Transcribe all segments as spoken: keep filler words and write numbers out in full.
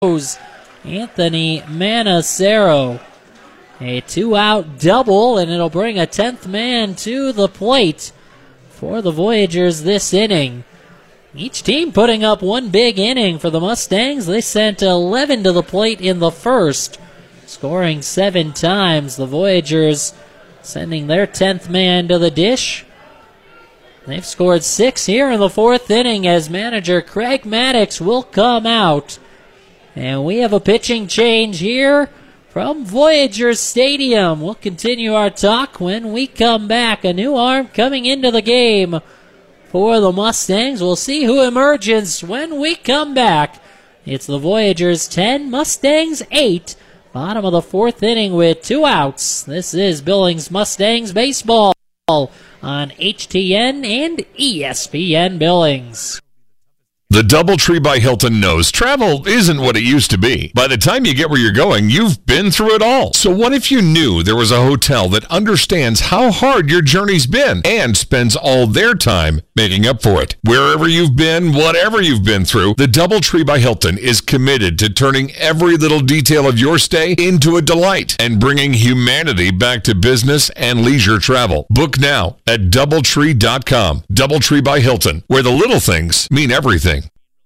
Anthony Manacero. A two-out double, and it'll bring a tenth man to the plate for the Voyagers this inning. Each team putting up one big inning. For the Mustangs, they sent eleven to the plate in the first, scoring seven times. The Voyagers sending their tenth man to the dish. They've scored six here in the fourth inning as manager Craig Maddox will come out. And we have a pitching change here from Voyagers Stadium. We'll continue our talk when we come back. A new arm coming into the game for the Mustangs. We'll see who emerges when we come back. It's the Voyagers ten, Mustangs eight. Bottom of the fourth inning with two outs. This is Billings Mustangs baseball on H T N and E S P N Billings. The DoubleTree by Hilton knows travel isn't what it used to be. By the time you get where you're going, you've been through it all. So what if you knew there was a hotel that understands how hard your journey's been and spends all their time making up for it? Wherever you've been, whatever you've been through, the DoubleTree by Hilton is committed to turning every little detail of your stay into a delight and bringing humanity back to business and leisure travel. Book now at doubletree dot com. DoubleTree by Hilton, where the little things mean everything.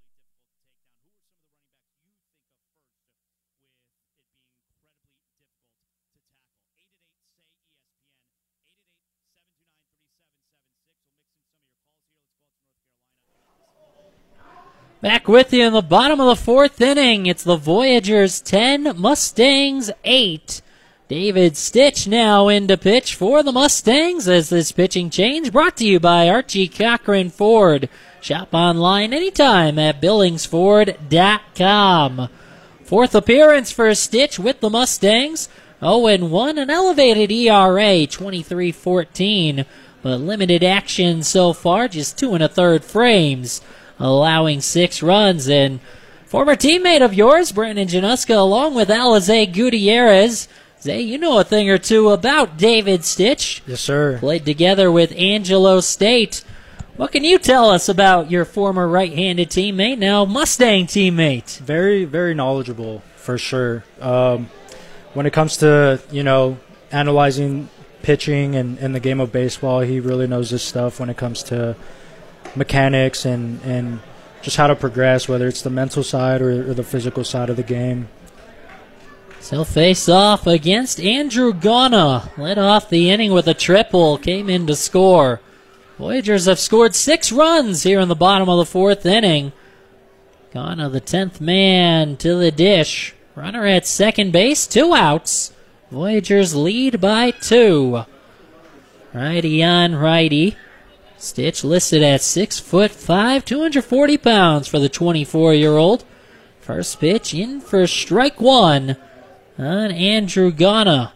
Back with you in the bottom of the fourth inning. It's the Voyagers ten, Mustangs eight. David Stitch now in to pitch for the Mustangs as this pitching change brought to you by Archie Cochran Ford. Shop online anytime at billings ford dot com. Fourth appearance for Stitch with the Mustangs. oh and one, an elevated E R A, twenty-three fourteen. But limited action so far, just two and a third frames, allowing six runs. And former teammate of yours, Brandon Januska, along with Alize Gutierrez. Zay, you know a thing or two about David Stitch. Yes, sir. Played together with Angelo State. What can you tell us about your former right-handed teammate, now Mustang teammate? Very, very knowledgeable, for sure. Um, when it comes to, you know, analyzing pitching and, and the game of baseball, he really knows this stuff when it comes to mechanics and, and just how to progress, whether it's the mental side or, or the physical side of the game. So face off against Andrew Ghana. Led off the inning with a triple, came in to score. Voyagers have scored six runs here in the bottom of the fourth inning. Ghana, the tenth man to the dish. Runner at second base, two outs. Voyagers lead by two. Righty on righty. Stitch listed at six foot five, two hundred forty pounds for the twenty-four-year-old. First pitch in for strike one on Andrew Ghana.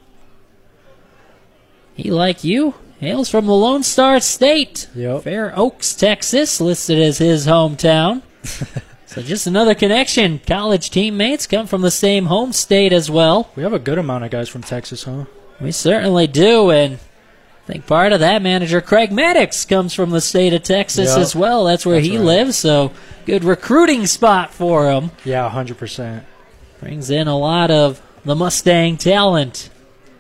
He, like you, hails from the Lone Star State. Yep. Fair Oaks, Texas, listed as his hometown. So just another connection. College teammates come from the same home state as well. We have a good amount of guys from Texas, huh? We certainly do, and I think part of that, manager Craig Maddox comes from the state of Texas Yep. as well. That's where That's he right. lives, so good recruiting spot for him. Yeah, one hundred percent. Brings in a lot of the Mustang talent.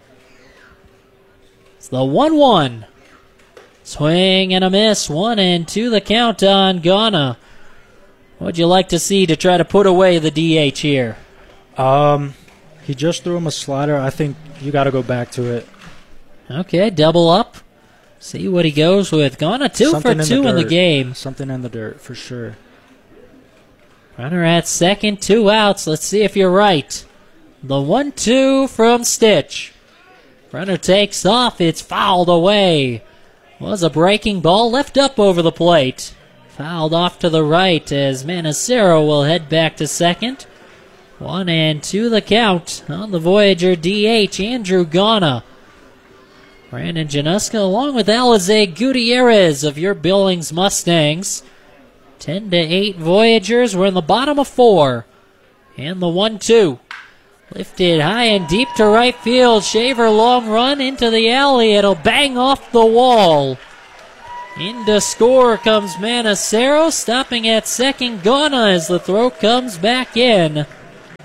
It's the one one. Swing and a miss. One and two the count on Ghana. What'd you like to see to try to put away the D H here? Um, he just threw him a slider. I think you got to go back to it. Okay, double up. See what he goes with. Ghana two Something for in two the in the dirt. game. Something in the dirt, for sure. Runner at second, two outs. Let's see if you're right. The one two from Stitch. Runner takes off. It's fouled away. Was a breaking ball left up over the plate. Fouled off to the right as Manacero will head back to second. One and two the count on the Voyager D H, Andrew Ghana. Brandon Januska along with Alize Gutierrez of your Billings Mustangs. Ten to eight Voyagers. We're in the bottom of four. And the one two. Lifted high and deep to right field. Shaver long run into the alley. It'll bang off the wall. In to score comes Manacero, stopping at second. Ghana as the throw comes back in.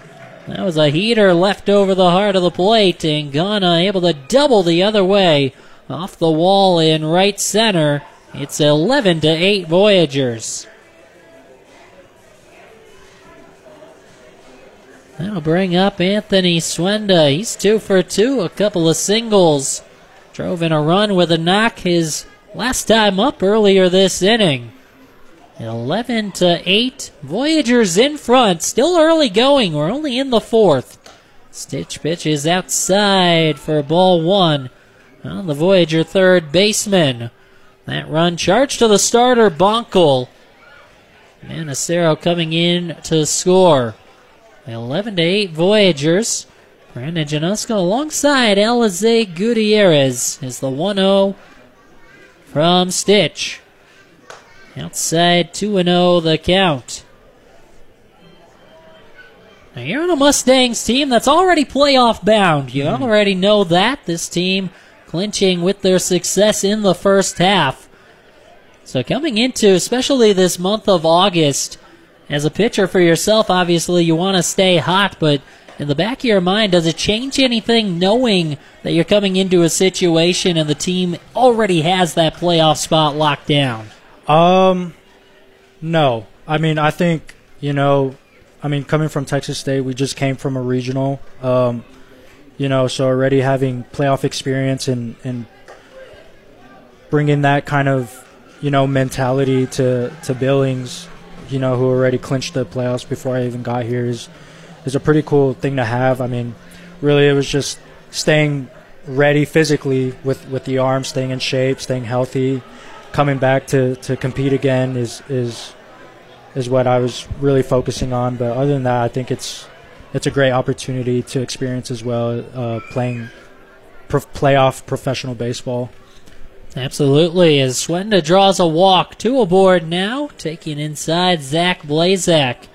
That was a heater left over the heart of the plate, and Ghana able to double the other way off the wall in right center. It's eleven to eight Voyagers. That'll bring up Anthony Swenda. He's two for two, a couple of singles. Drove in a run with a knock his last time up earlier this inning. eleven to eight. Voyagers in front. Still early going. We're only in the fourth. Stitch pitch is outside for ball one on the Voyager third baseman. That run charged to the starter, Bonkel. Manacero coming in to score. eleven to eight Voyagers. Brandon Januska alongside Alize Gutierrez is the one oh from Stitch. Outside two and oh the count. Now you're on a Mustangs team that's already playoff bound. You mm-hmm. already know that. This team clinching with their success in the first half. So coming into, especially this month of August, as a pitcher for yourself, obviously you want to stay hot, but in the back of your mind, does it change anything knowing that you're coming into a situation and the team already has that playoff spot locked down? Um, no. I mean, I think, you know, I mean, coming from Texas State, we just came from a regional, um, you know, so already having playoff experience and, and bringing that kind of, you know, mentality to, to Billings, you know, who already clinched the playoffs before I even got here is, is a pretty cool thing to have. I mean, really it was just staying ready physically with, with the arm, staying in shape, staying healthy, coming back to, to compete again is, is is what I was really focusing on. But other than that, I think it's it's a great opportunity to experience as well, uh, playing pro- playoff professional baseball. Absolutely, as Swenda draws a walk, two aboard now, taking inside Zach Blazak.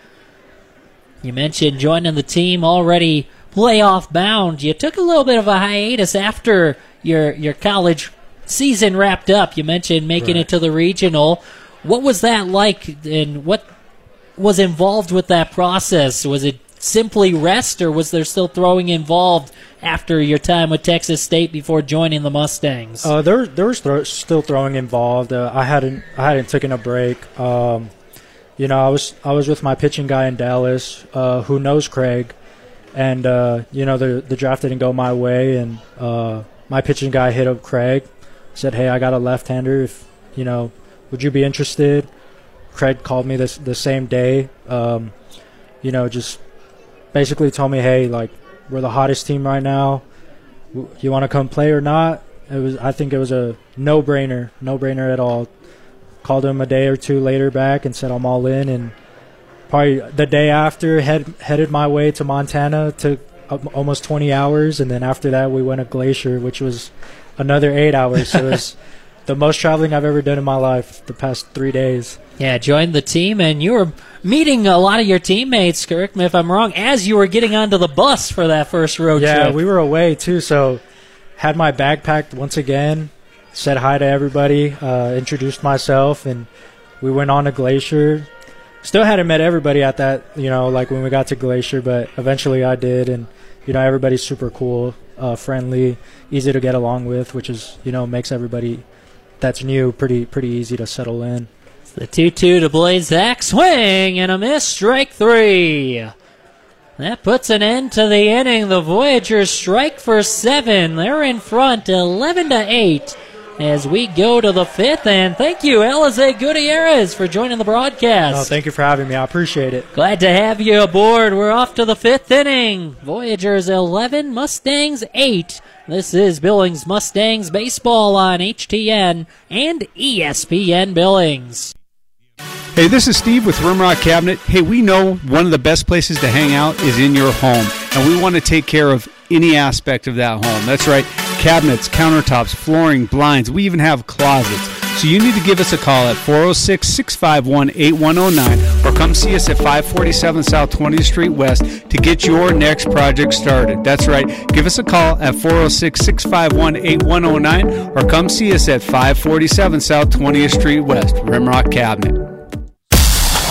You mentioned joining the team already playoff bound. You took a little bit of a hiatus after your your college season wrapped up. You mentioned making right. it to the regional. What was that like, and what was involved with that process? Was it simply rest, or was there still throwing involved after your time with Texas State before joining the Mustangs? Uh, there, there was th- still throwing involved. Uh, I hadn't, I hadn't taken a break. Um, you know, I was, I was with my pitching guy in Dallas, uh, who knows Craig, and uh, you know, the the draft didn't go my way, and uh, my pitching guy hit up Craig, said, "Hey, I got a left-hander. If you know, would you be interested?" Craig called me this the same day. Um, you know, just basically told me, "Hey, like, we're the hottest team right now. You want to come play or not?" It was, I think it was a no-brainer, no-brainer at all. Called him a day or two later back and said I'm all in. And probably the day after, head, headed my way to Montana. Took almost twenty hours, and then after that we went to Glacier, which was another eight hours. So it was the most traveling I've ever done in my life the past three days. Yeah, joined the team, and you were meeting a lot of your teammates, correct me if I'm wrong, as you were getting onto the bus for that first road yeah, trip. Yeah, we were away, too, so had my bag packed once again, said hi to everybody, uh, introduced myself, and we went on to Glacier. Still hadn't met everybody at that, you know, like when we got to Glacier, but eventually I did, and, you know, everybody's super cool, uh, friendly, easy to get along with, which is, you know, makes everybody that's new pretty pretty easy to settle in. The two two to Blazak, swing and a miss, strike three. That puts an end to the inning. The Voyagers strike for seven. They're in front, eleven to eight, as we go to the fifth. And thank you, Alize Gutierrez, for joining the broadcast. Oh, thank you for having me. I appreciate it. Glad to have you aboard. We're off to the fifth inning. Voyagers eleven, Mustangs eight. This is Billings Mustangs baseball on H T N and E S P N Billings. Hey, this is Steve with Rimrock Cabinet. Hey, we know one of the best places to hang out is in your home, and we want to take care of any aspect of that home. That's right, cabinets, countertops, flooring, blinds. We even have closets. So you need to give us a call at four oh six, six five one, eight one oh nine or come see us at five forty-seven South twentieth Street West to get your next project started. That's right, give us a call at four oh six, six five one, eight one oh nine or come see us at five forty-seven South twentieth Street West. Rimrock Cabinet. It's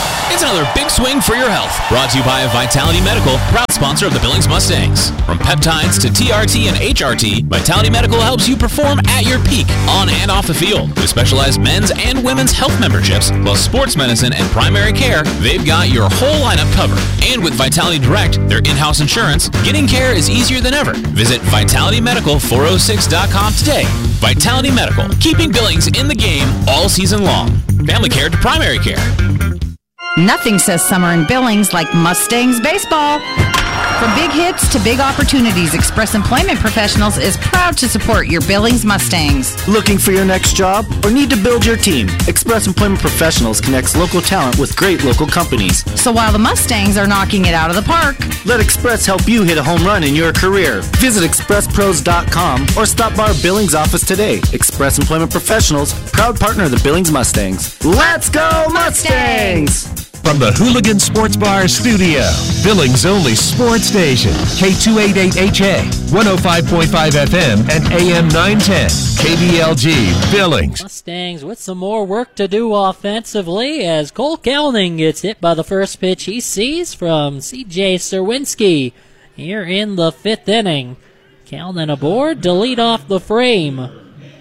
another big swing for your health. Brought to you by Vitality Medical, proud sponsor of the Billings Mustangs. From peptides to T R T and H R T, Vitality Medical helps you perform at your peak, on and off the field. With specialized men's and women's health memberships, plus sports medicine and primary care, they've got your whole lineup covered. And with Vitality Direct, their in-house insurance, getting care is easier than ever. Visit vitality medical four oh six dot com today. Vitality Medical, keeping Billings in the game all season long. Family care to primary care. Nothing says summer in Billings like Mustangs baseball. From big hits to big opportunities, Express Employment Professionals is proud to support your Billings Mustangs. Looking for your next job or need to build your team? Express Employment Professionals connects local talent with great local companies. So while the Mustangs are knocking it out of the park, let Express help you hit a home run in your career. Visit express pros dot com or stop by our Billings office today. Express Employment Professionals, proud partner of the Billings Mustangs. Let's go Mustangs! From the Hooligan Sports Bar studio, Billings' only sports station, K two eighty-eight H A, one oh five point five F M and A M nine ten, K B L G, Billings. Mustangs with some more work to do offensively as Cole Kelning gets hit by the first pitch he sees from C J Serwinski here in the fifth inning. Kelning aboard to lead off the frame.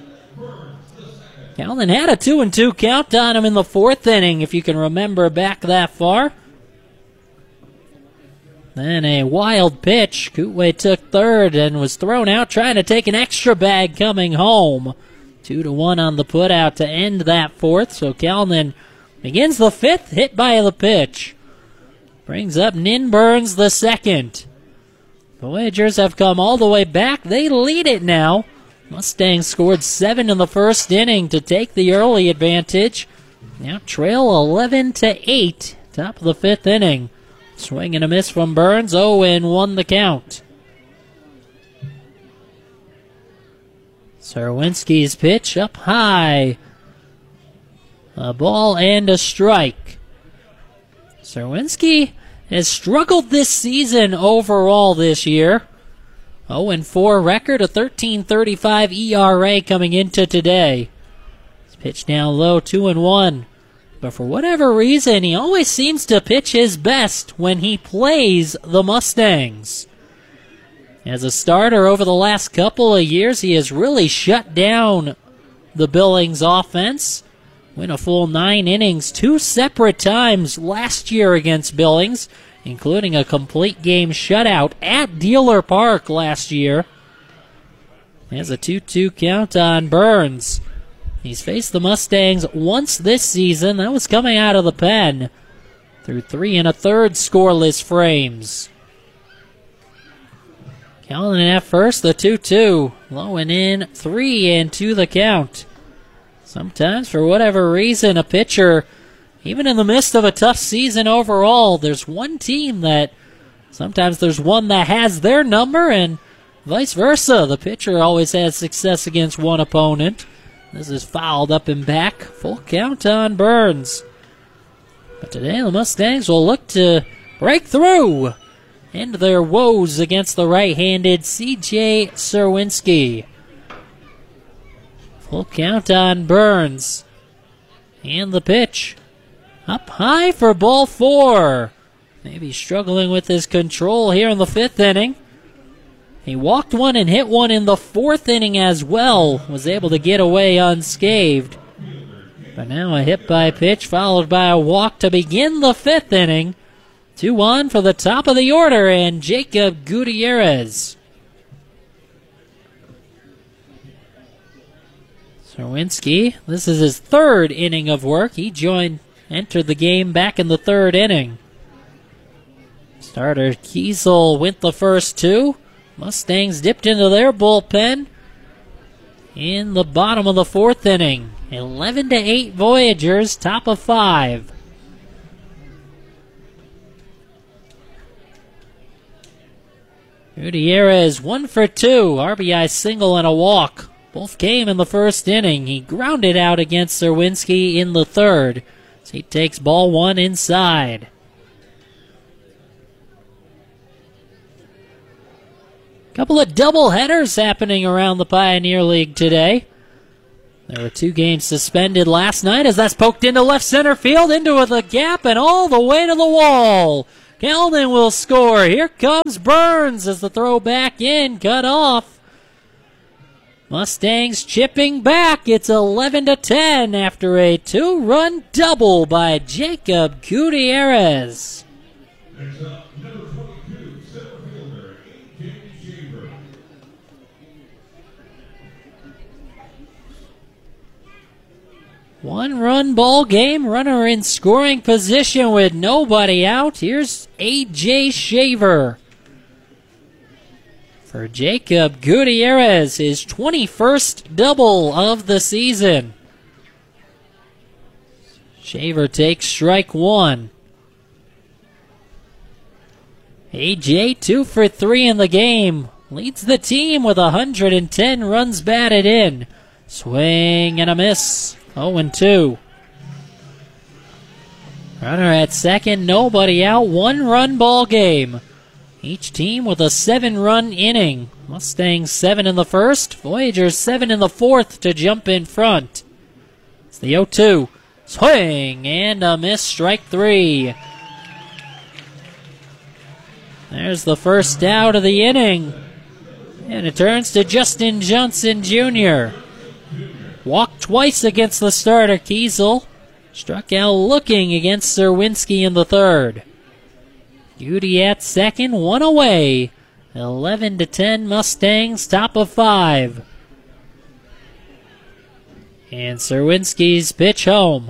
Kelning had a two and two count on him in the fourth inning, if you can remember back that far. Then a wild pitch. Kootway took third and was thrown out trying to take an extra bag coming home. Two to one on the putout to end that fourth. So Kelning begins the fifth, hit by the pitch. Brings up Nin Burns the second. The Voyagers have come all the way back. They lead it now. Mustangs scored seven in the first inning to take the early advantage. Now trail eleven to eight. Top of the fifth inning. Swing and a miss from Burns. oh and one the count. Serwinski's pitch up high. A ball and a strike. Serwinski has struggled this season overall this year. oh and four record, a thirteen thirty-five E R A coming into today. His pitch down low, two and one. But for whatever reason, he always seems to pitch his best when he plays the Mustangs. As a starter over the last couple of years, he has really shut down the Billings offense. Went a full nine innings two separate times last year against Billings, including a complete game shutout at Dealer Park last year. Has a two two count on Burns. He's faced the Mustangs once this season. That was coming out of the pen through three and a third scoreless frames. Kelning at first, the two two. Low and in, three and two the count. Sometimes, for whatever reason, a pitcher, even in the midst of a tough season overall, there's one team that sometimes there's one that has their number and vice versa. The pitcher always has success against one opponent. This is fouled up and back. Full count on Burns. But today the Mustangs will look to break through. End their woes against the right-handed C J Serwinski. Full count on Burns. And the pitch. Up high for ball four. Maybe struggling with his control here in the fifth inning. He walked one and hit one in the fourth inning as well. Was able to get away unscathed. But now a hit by pitch followed by a walk to begin the fifth inning. two one for the top of the order and Jacob Gutierrez. Serwinski, this is his third inning of work. He joined, entered the game back in the third inning. Starter Kiesel went the first two. Mustangs dipped into their bullpen in the bottom of the fourth inning. eleven to eight Voyagers, top of five. Gutierrez one for two, R B I single and a walk. Both came in the first inning. He grounded out against Serwinski in the third. So he takes ball one inside. Couple of double headers happening around the Pioneer League today. There were two games suspended last night as that's poked into left center field, into the gap, and all the way to the wall. Keldon will score. Here comes Burns as the throw back in, cut off. Mustangs chipping back. It's eleven to ten after a two-run double by Jacob Gutierrez. Next up, number twenty-two, center fielder, A J Shaver. One-run ball game. Runner in scoring position with nobody out. Here's A J Shaver. For Jacob Gutierrez, his twenty-first double of the season. Shaver takes strike one. A J two for three in the game. Leads the team with one hundred ten runs batted in. Swing and a miss. oh and two. Runner at second, nobody out. One-run ball game. Each team with a seven-run inning. Mustangs seven in the first. Voyagers seven in the fourth to jump in front. It's the oh two. Swing and a miss. Strike three. There's the first out of the inning. And it turns to Justin Johnson Junior Walked twice against the starter, Kiesel. Struck out looking against Serwinski in the third. Goody at second, one away. eleven to ten Mustangs, top of five. And Serwinski's pitch home.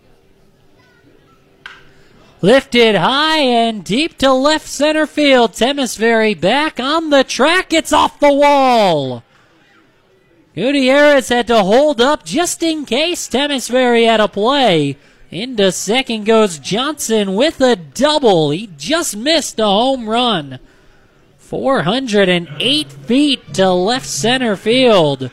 Lifted high and deep to left center field. Temesbury back on the track. It's off the wall. Gutierrez had to hold up just in case Temesbury had a play. Into second goes Johnson with a double. He just missed a home run. four hundred eight feet to left center field.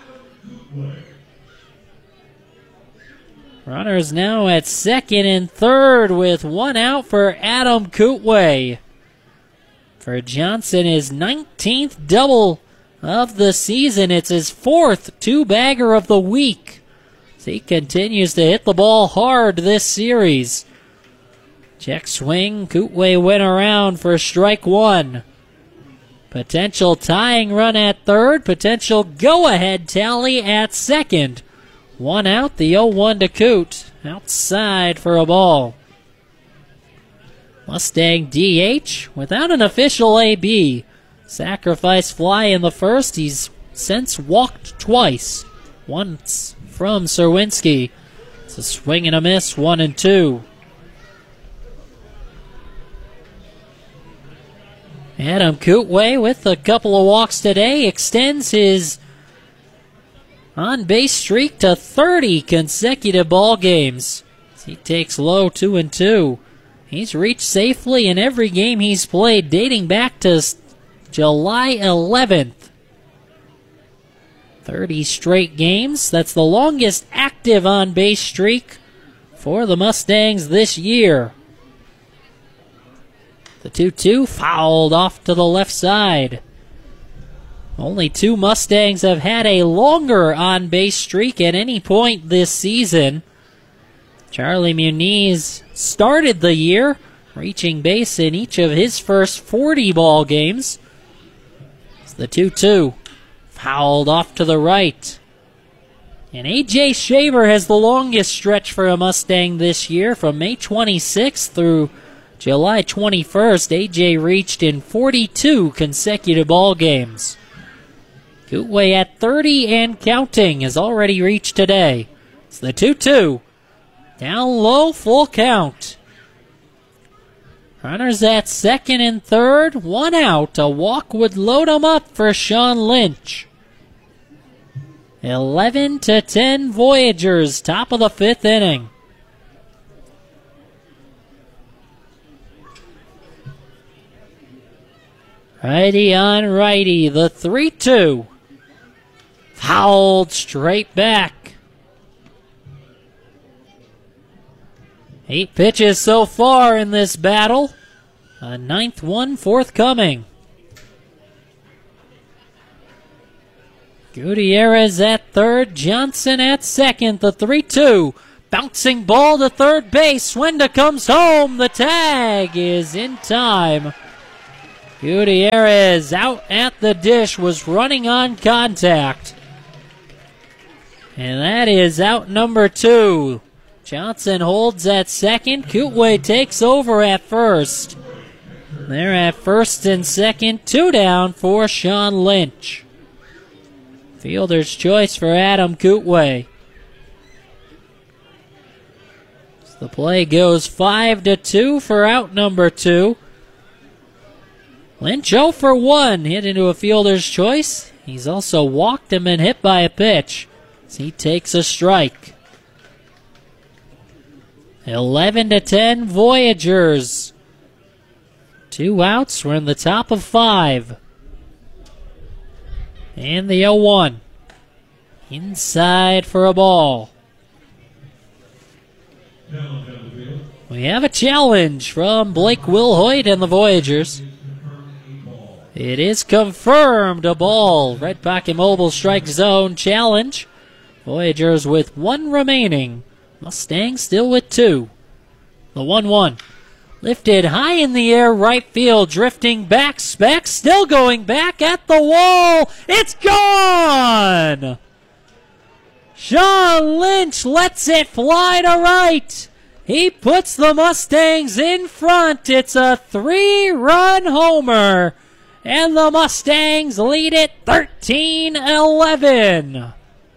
Runners now at second and third with one out for Adam Kootway. For Johnson, his nineteenth double of the season. It's his fourth two-bagger of the week. So he continues to hit the ball hard this series. Check swing. Kootway went around for strike one. Potential tying run at third. Potential go-ahead tally at second. One out, the oh one to Coot. Outside for a ball. Mustang D H without an official A B. Sacrifice fly in the first. He's since walked twice. Once from Serwinski. It's a swing and a miss, one and two. Adam Kootway with a couple of walks today extends his on-base streak to thirty consecutive ball games. He takes low two and two. He's reached safely in every game he's played dating back to July eleventh. thirty straight games. That's the longest active on-base streak for the Mustangs this year. The two two fouled off to the left side. Only two Mustangs have had a longer on-base streak at any point this season. Charlie Muniz started the year reaching base in each of his first forty ball games. It's the two two. Fouled off to the right. And A J Shaver has the longest stretch for a Mustang this year. From May twenty-sixth through July twenty-first, A J reached in forty-two consecutive ball games. Kootway at thirty and counting has already reached today. It's the two two. Down low, full count. Runners at second and third, one out. A walk would load them up for Sean Lynch. eleven to ten Voyagers, top of the fifth inning. Righty on righty, the three two. Fouled straight back. Eight pitches so far in this battle. A ninth one forthcoming. Gutierrez at third, Johnson at second, the three two. Bouncing ball to third base. Swenda comes home. The tag is in time. Gutierrez out at the dish, was running on contact. And that is out number two. Johnson holds at second. Kootway takes over at first. They're at first and second. Two down for Sean Lynch. Fielder's choice for Adam Kootway. The play goes five to two for out number two. Lynch oh for one, hit into a fielder's choice. He's also walked him and hit by a pitch as he takes a strike. eleven to ten Voyagers. Two outs, we're in the top of five. And the oh one. Inside for a ball. We have a challenge from Blake Wilhoit and the Voyagers. It is confirmed a ball. Red Pocket Mobile strike zone challenge. Voyagers with one remaining. Mustangs still with two. The one one. Lifted high in the air, right field, drifting back. Speck still going back at the wall. It's gone! Sean Lynch lets it fly to right. He puts the Mustangs in front. It's a three-run homer. And the Mustangs lead it thirteen eleven.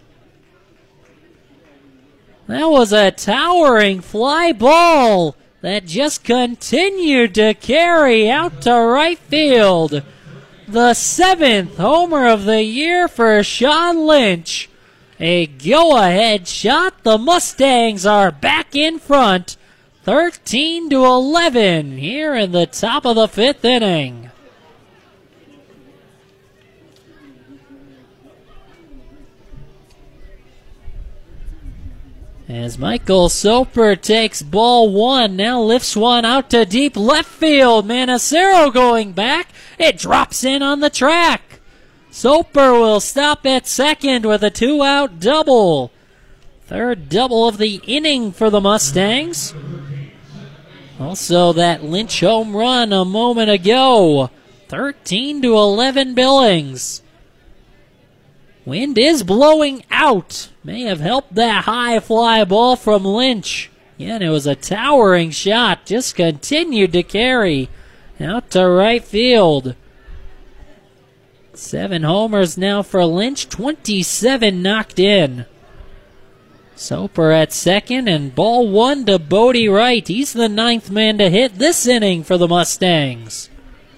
That was a towering fly ball that just continued to carry out to right field. The seventh homer of the year for Sean Lynch. A go-ahead shot. The Mustangs are back in front, thirteen to eleven here in the top of the fifth inning. As Michael Soper takes ball one, now lifts one out to deep left field. Manacero going back. It drops in on the track. Soper will stop at second with a two-out double. Third double of the inning for the Mustangs. Also that Lynch home run a moment ago. thirteen to eleven Billings. Wind is blowing out. May have helped that high fly ball from Lynch. Again, it was a towering shot. Just continued to carry out to right field. Seven homers now for Lynch, twenty-seven knocked in. Soper at second, and ball one to Bodie Wright. He's the ninth man to hit this inning for the Mustangs.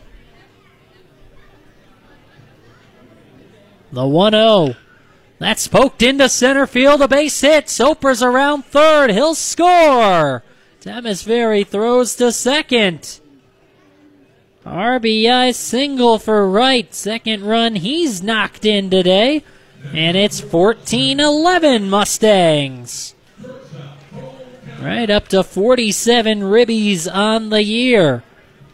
The one oh. That's poked into center field, a base hit. Soper's around third. He'll score. Demisvary throws to second. R B I single for Wright. Second run he's knocked in today. And it's fourteen eleven Mustangs. Right up to forty-seven ribbies on the year.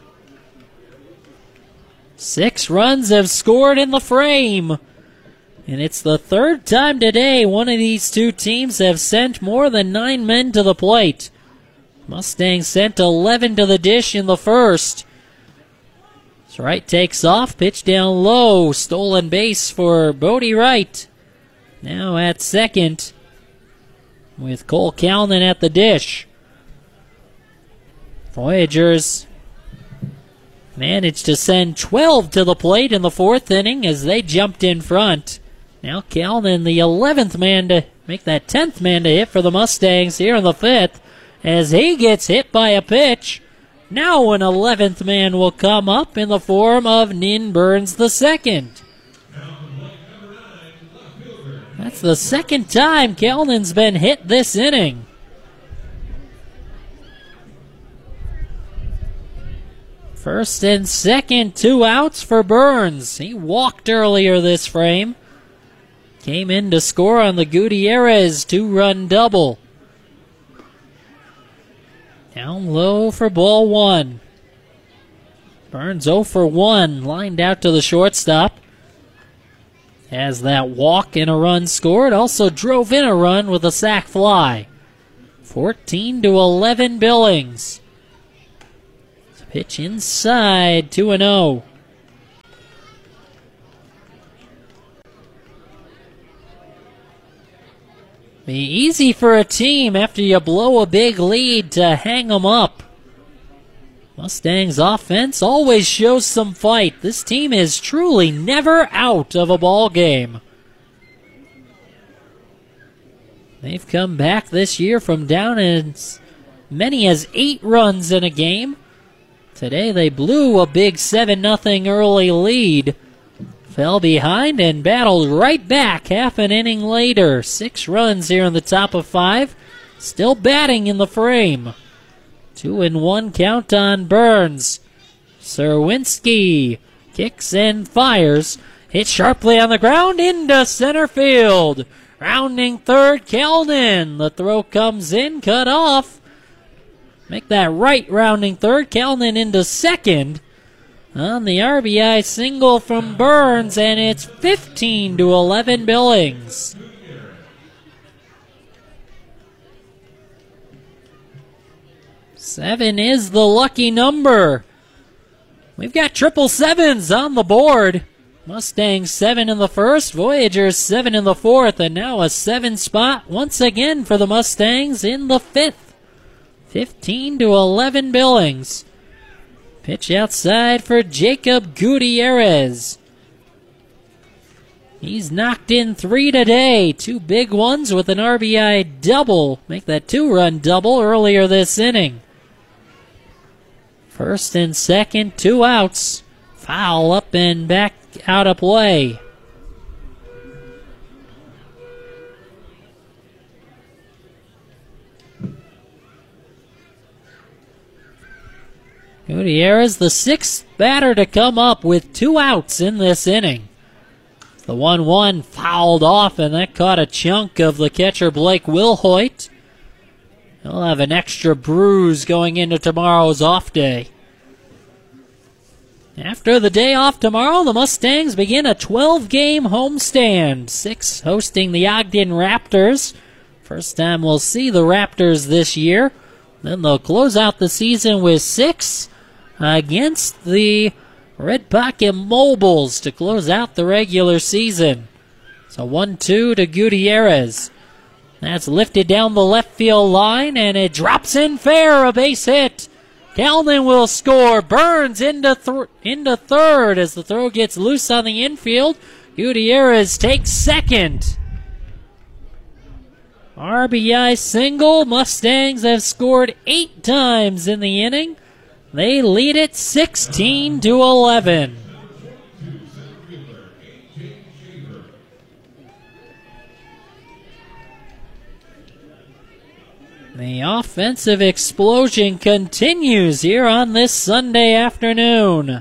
Six runs have scored in the frame. And it's the third time today one of these two teams have sent more than nine men to the plate. Mustangs sent eleven to the dish in the first. Wright takes off, pitch down low, stolen base for Bodie Wright. Now at second with Cole Calnan at the dish. Voyagers managed to send twelve to the plate in the fourth inning as they jumped in front. Now Calnan, the eleventh man to make that tenth man to hit for the Mustangs here in the fifth as he gets hit by a pitch. Now an eleventh man will come up in the form of Nin Burns the second. That's the second time Calnan's been hit this inning. First and second, two outs for Burns. He walked earlier this frame. Came in to score on the Gutierrez two-run double. Down low for ball one. Burns oh for one, lined out to the shortstop. Has that walk and a run scored. Also drove in a run with a sac fly. fourteen to eleven Billings. Pitch inside, two and oh. Be easy for a team after you blow a big lead to hang them up. Mustangs offense always shows some fight. This team is truly never out of a ball game. They've come back this year from down as many as eight runs in a game. Today they blew a big seven nothing early lead. Fell behind and battled right back half an inning later. Six runs here in the top of five. Still batting in the frame. Two and one count on Burns. Serwinski kicks and fires. Hit sharply on the ground into center field. Rounding third, Kelnan. The throw comes in, cut off. Make that right rounding third. Kelnan into second. On the R B I single from Burns, and it's fifteen to eleven Billings. Seven is the lucky number. We've got triple sevens on the board. Mustangs seven in the first, Voyagers seven in the fourth, and now a seven spot once again for the Mustangs in the fifth. fifteen to eleven Billings. Pitch outside for Jacob Gutierrez. He's knocked in three today. Two big ones with an R B I double. Make that two-run double earlier this inning. First and second, two outs. Foul up and back out of play. Gutierrez, the sixth batter to come up with two outs in this inning. The one one fouled off, and that caught a chunk of the catcher Blake Wilhoit. He'll have an extra bruise going into tomorrow's off day. After the day off tomorrow, the Mustangs begin a twelve-game homestand. Six hosting the Ogden Raptors. First time we'll see the Raptors this year. Then they'll close out the season with six against the Red Pocket Mobiles to close out the regular season. So one two to Gutierrez. That's lifted down the left field line, and it drops in fair, a base hit. Kelnan will score. Burns into, th- into third as the throw gets loose on the infield. Gutierrez takes second. R B I single. Mustangs have scored eight times in the inning. They lead it sixteen to eleven. The offensive explosion continues here on this Sunday afternoon.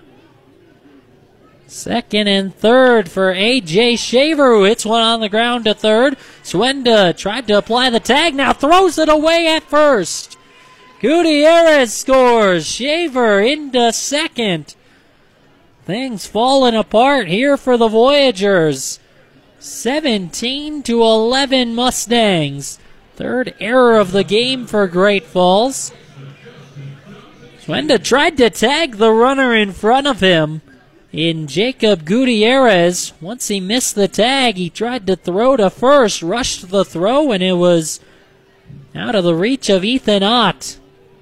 Second and third for A J Shaver, who hits one on the ground to third. Swenda tried to apply the tag, now throws it away at first. Gutierrez scores. Shaver into second. Things falling apart here for the Voyagers. seventeen to eleven Mustangs. Third error of the game for Great Falls. Swenda tried to tag the runner in front of him in Jacob Gutierrez. Once he missed the tag, he tried to throw to first, rushed the throw, and it was out of the reach of Ethan Ott.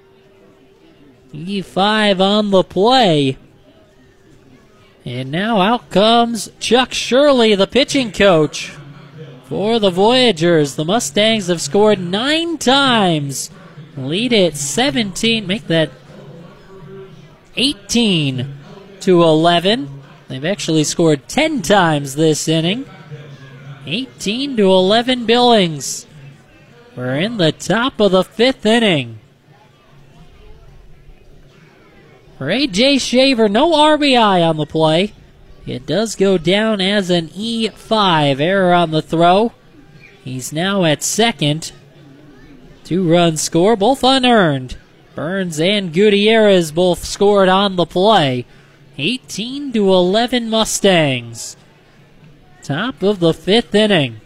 E five on the play. And now out comes Chuck Shirley, the pitching coach for the Voyagers. The Mustangs have scored nine times. Lead it seventeen, make that eighteen to eleven. They've actually scored ten times this inning. eighteen to eleven Billings. We're in the top of the fifth inning. For A J Shaver, no R B I on the play. It does go down as an E five. Error on the throw. He's now at second. Two-run score, both unearned. Burns and Gutierrez both scored on the play. eighteen to eleven Mustangs. Top of the fifth inning.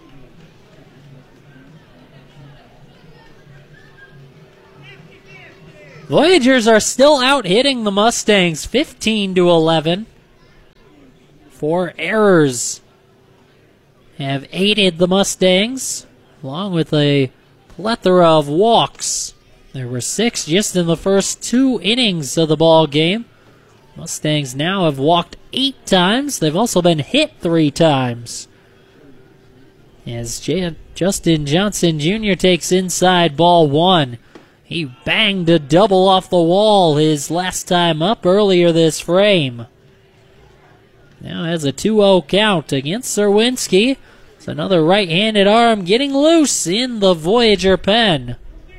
Voyagers are still out hitting the Mustangs fifteen to eleven. Four errors have aided the Mustangs, along with a plethora of walks. There were six just in the first two innings of the ball game. Mustangs now have walked eight times. They've also been hit three times. As J- Justin Johnson Junior takes inside ball one. He banged a double off the wall his last time up earlier this frame. Now has a two oh count against Serwinski. It's another right-handed arm getting loose in the Voyager pen.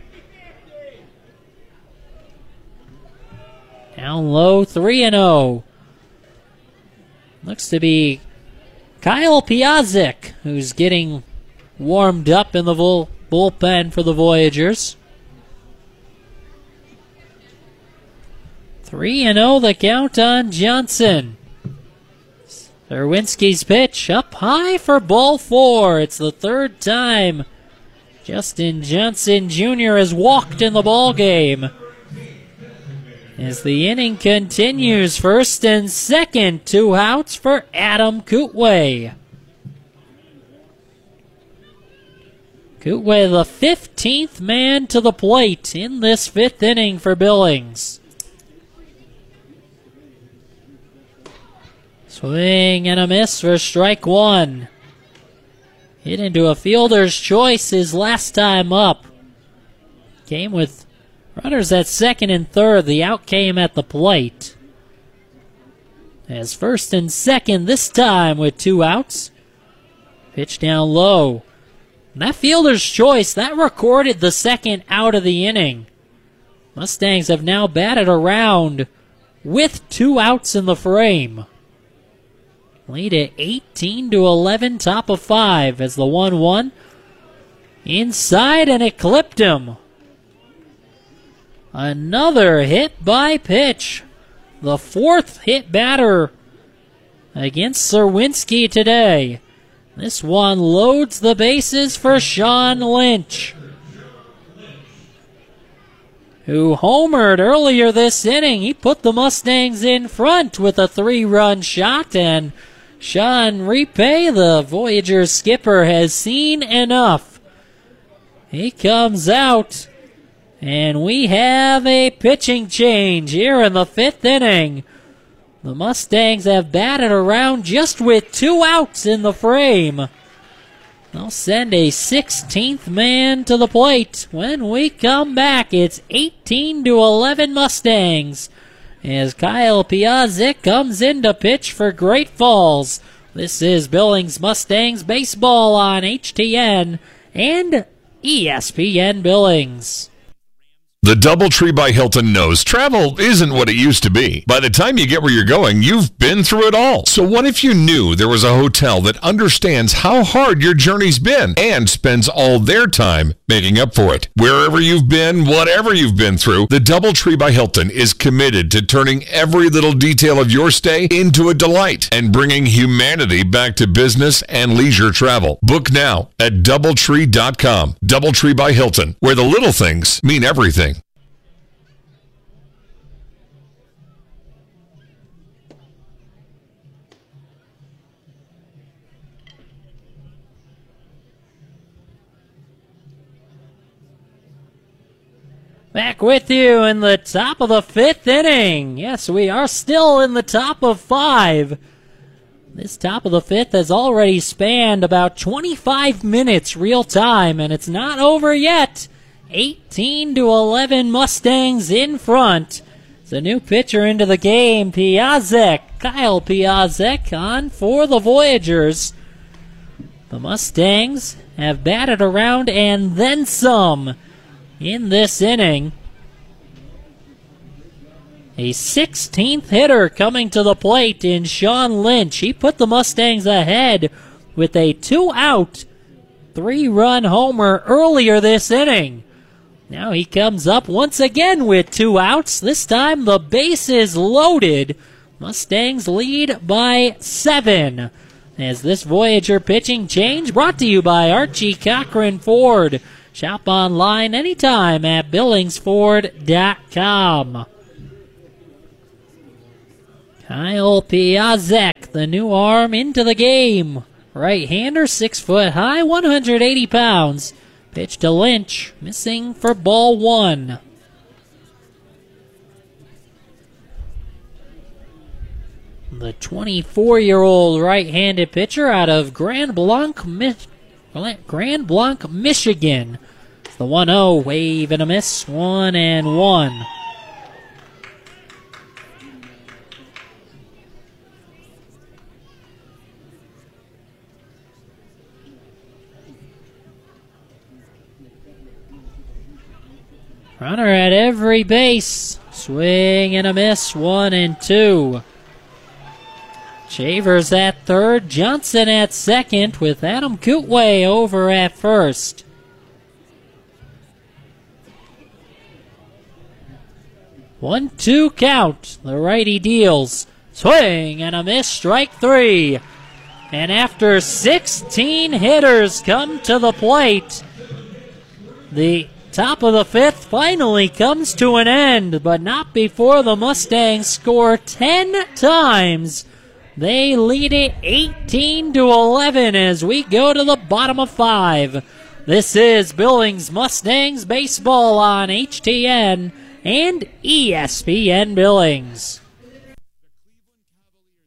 Down low, three and oh. Looks to be Kyle Piazik, who's getting warmed up in the bull- bullpen for the Voyagers. three and oh the count on Johnson. Serwinski's pitch up high for ball four. It's the third time Justin Johnson Junior has walked in the ball game. As the inning continues, first and second, two outs for Adam Kootway. Kootway, the fifteenth man to the plate in this fifth inning for Billings. Swing and a miss for strike one. Hit into a fielder's choice his last time up. Came with runners at second and third. The out came at the plate. As first and second this time with two outs. Pitch down low. And that fielder's choice, that recorded the second out of the inning. Mustangs have now batted around with two outs in the frame. Lead at eighteen to eleven, top of five as the one one. Inside, and it clipped him. Another hit by pitch. The fourth hit batter against Serwinski today. This one loads the bases for Sean Lynch, who homered earlier this inning. He put the Mustangs in front with a three-run shot, and Sean Repay, the Voyager skipper, has seen enough. He comes out, and we have a pitching change here in the fifth inning. The Mustangs have batted around just with two outs in the frame. They'll send a sixteenth man to the plate. When we come back, it's eighteen to eleven Mustangs, as Kyle Piazik comes in to pitch for Great Falls. This is Billings Mustangs baseball on H T N and E S P N Billings. The DoubleTree by Hilton knows travel isn't what it used to be. By the time you get where you're going, you've been through it all. So what if you knew there was a hotel that understands how hard your journey's been and spends all their time making up for it? Wherever you've been, whatever you've been through, the DoubleTree by Hilton is committed to turning every little detail of your stay into a delight and bringing humanity back to business and leisure travel. Book now at doubletree dot com. DoubleTree by Hilton, where the little things mean everything. Back with you in the top of the fifth inning. Yes, we are still in the top of five. This top of the fifth has already spanned about twenty-five minutes real time, and it's not over yet. eighteen to eleven Mustangs in front. The new pitcher into the game, Piazik. Kyle Piazik on for the Voyagers. The Mustangs have batted around and then some in this inning. A sixteenth hitter coming to the plate in Sean Lynch. He put the Mustangs ahead with a two-out, three-run homer earlier this inning. Now he comes up once again with two outs. This time the base is loaded. Mustangs lead by seven. as this Voyager pitching change brought to you by Archie Cochran Ford. Shop online anytime at billings ford dot com. Kyle Piazek, the new arm into the game. Right-hander, six foot high, one hundred eighty pounds. Pitch to Lynch, missing for ball one. The twenty-four-year-old right-handed pitcher out of Grand Blanc, Mi- Grand Blanc, Michigan. It's the one oh, wave and a miss, one and one. Runner at every base. Swing and a miss, one and two. Shavers at third, Johnson at second, with Adam Kootway over at first. one two count. The righty deals. Swing and a miss, strike three. And after sixteen hitters come to the plate, the top of the fifth finally comes to an end, but not before the Mustangs score ten times. They lead it eighteen to eleven as we go to the bottom of five. This is Billings Mustangs baseball on H T N and E S P N Billings.